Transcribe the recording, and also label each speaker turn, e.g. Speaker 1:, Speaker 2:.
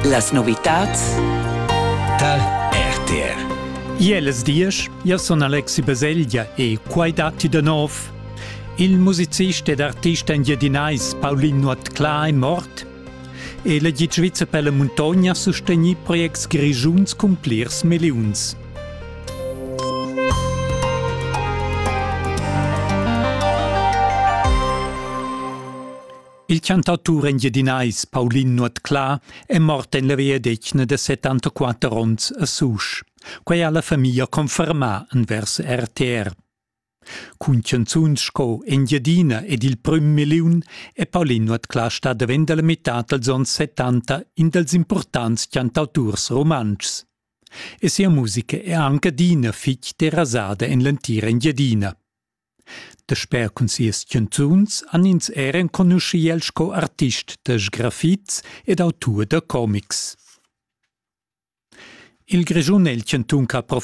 Speaker 1: Las novitats
Speaker 2: da RTR.
Speaker 3: Ieles dies, io sono Alexi Baseglia e quai dati de nov. Il musicista ed artista engiadinais Paulin Nuotcla è mort e la Svizra per la montagna ha sostenuto proiects grigiuns con plirs miliuns. Il cantautore engiadinais Paulin Nuotcla è morto in la via decina de 74 ans a Susch, quai ha la famiglia confermà vers RTR. Cun canzuns sco Engiadina ed il prim miliun è Paulin Nuotcla sta davent la metà dels ans 70 in dels importants cantauturs romanschs. E sia musica è anche dina fich de rasada en l'antira Engiadina. Desper cun sias canzuns han ins eren conosciel sco artist de sgraffits ed autur de comics. Il grigiun è il cantun che ha